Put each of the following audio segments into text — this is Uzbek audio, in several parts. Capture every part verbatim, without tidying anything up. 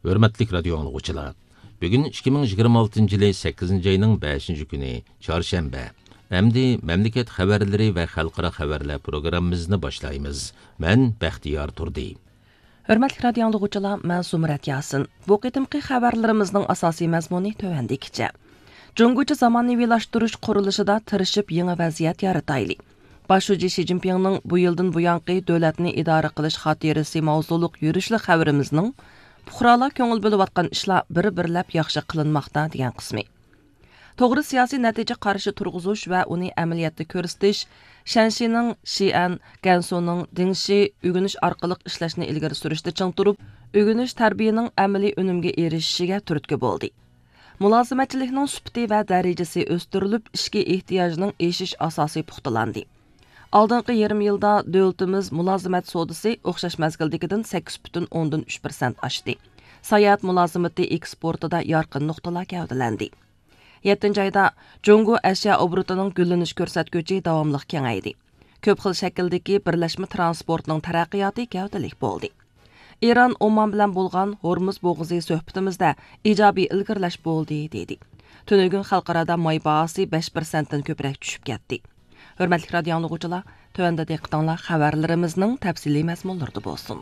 Hörmətlik radio anlıqçılar. Bugün ikki ming yigirma oltinchi yılı sakkizinchi ayının beshinchi kuni, çarşamba. Əmdi məmləkət xəbərləri və xalqara xəbərlər proqramımızı başlayımız. Mən Bəxtiyar Turdi. Hörmətli radio anlıqçılar, mən Sumrat Yasin. Bu qitimki xəbərlərimizin asasi məzmunu tövəndikcə. Cungucu zamanıvilaşdırış quruluşida tirişib yeni vəziyyət yarataylı. Başçı Xi Jinping'nin bu yıldan bu yanqı dövlətini idare qilish xotirasi mavzuluq yürüşlü xəbərimizning puhralar köngül bölüb atqan işlar bir-birləb yaxşı qılınmaqda degan qismi. To'g'ri siyosiy natija qarshi turg'izish va uni amaliyotda ko'rsatish Shanshining Xi'an, Gansuning Dingshi o'g'inish orqali ishlashni ilgari surishda ching turib, o'g'inish tarbiyaning amaliy unumga erishishiga turtki bo'ldi. Mulozimatchilikning sifati va darajasi o'stirilib, ishga ehtiyojning eshish asosi puxtalandi. Aldınqı yarım yılda dövlətimiz mülazimat sodası oxşaş məzgildikidən sakkiz butun o'ndan uch persent aşdı. Sayat mülazimati eksportida yarqın nuqtalar gavdələndi. yettinchi ayda Jungo Asya obrutining güllenish ko'rsatkichi davomli kengaydi. Ko'p xil shakldagi birlashma transportning taraqqiyoti gavdalik bo'ldi. Iran Oman bilan bo'lgan Hormuz bo'g'izi suhbatimizda ijobiy ilgirlash bo'ldi dedi. Tunugun xalqarada may bahası besh persentdan ko'proq tushib ketdi. Hörmətli radio anlıqçılar, tövəndə diqqətinizlər xəbərlərimizin təfsili məzmunlarında bolsun.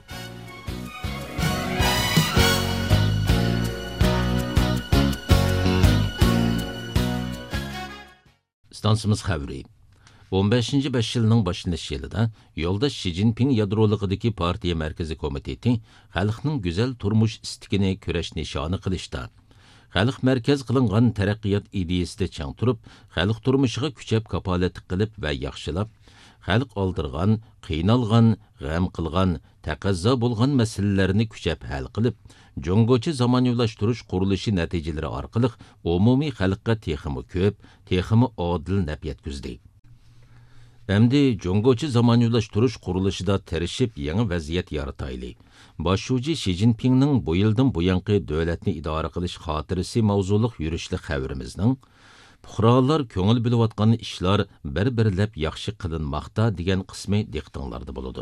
Stansımız xəbəri. o'n beshinchi besh yılının başlanış yılında yolda Xi Jinping yadroluğudaki partiya mərkəzi komiteti xalqning güzel turmuş istikini köreş nişanı qilishda. Xalq mərkəz qılınğan taraqqiyot ideyasida chang turib, xalq turmushiga kuchab kapolat qilib va yaxshilab, xalq oldirgan, qiynalgan, g'am qilgan, taqazzo bo'lgan masalalarni kuchab hal qilib, Jungochi zamonaviylashtirish qurilishi natijalari orqali umumiy xalqqa texmi ko'p, texmi odil naf yetkazdi. Endi Jungochi zamonaviylashtirish qurilishida tirishib yangi vaziyat yaratayli. Başçı Xi Jinping'nin bu yıldan bu yanqı dövlətni idare qilish xotirasi mavzuliq yurishli xəbərimizning puhralar köngül bilib atqan ishlar bir-birləb yaxşı qılınmaqda degan qismi diqqətinizdə buludu.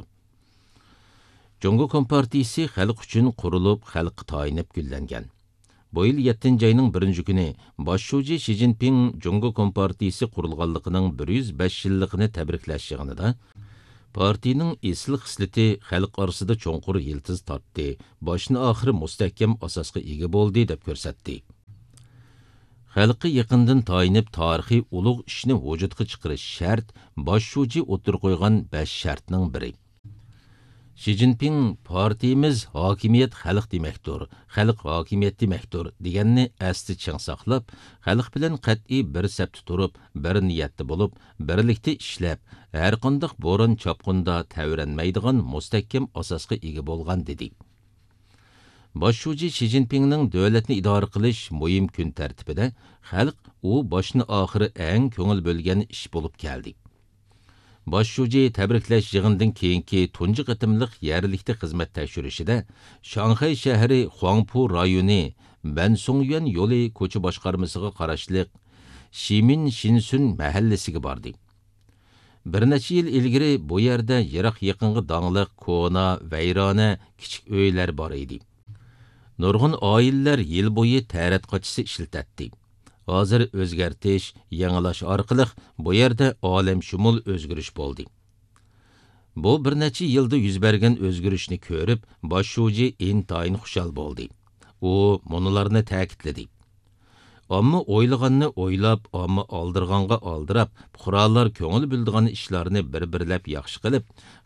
Jungo Kompartiyasi xalq uchun qurilib, xalqqa tayinib güllangan. Bu yil yettinchi ayning birinchi kuni Başçı Xi Jinping Jungo Kompartiyasi qurilganligining bir yuz besh yilligini tabriklash yig'inida partiyaning esil xislati xalq orasida cho'nqur yiltiz tortdi, boshni oxiri mustahkam asosga ega bo'ldi deb ko'rsatdi. Xalqqa yaqindan tayinib tarixiy ulug' ishni vujudga chiqarish shart Başçı o'tir qo'ygan besh shartning biri. Xi Jinping partiyamiz hokimiyat xalq demakdir, xalq hokimiyat demakdir deganni asli ching saqlab, xalq bilan qat'iy bir sapda turib, bir niyatda bo'lib, birlikda ishlab, har qanday bo'ron chopqunda tavranmaydigan mustahkam asosga ega bo'lgan dedi. Başçı Xi Jinpingning davlatni idora qilish muhim kun tartibida xalq u boshni oxiri eng ko'ngil bo'lgan ish bo'lib keldi. Başçı tabriklash yig'indan keyingi tunji qatimliq yerlikda xizmat tekshirishida Shanxay shahri Huangpu rayoni Bansongyuan yo'li ko'cha boshqarmasiga qarashli Shimin Shinsun mahallasiga bordi. Bir necha yil ilgari bu yerda yiroq yaqinga dangliq ko'na, vayrona, kichik uylar bor edi. Nurg'un oilalar yil bo'yi taratqochisi ishlatdi. Hozir o'zgartish, yangilash orqali bu yerda olamshumul o'zgarish bo'ldi. Bu bir necha yilda yuz bergan o'zgarishni ko'rib, Başçı intayin xushal bo'ldi. U munolarni ta'kidladi. Amma o'ylaganni o'ylab, amma oldirganga oldirab, fuqarolar ko'ngil bildigan ishlarni bir-birlab yaxshi qilib,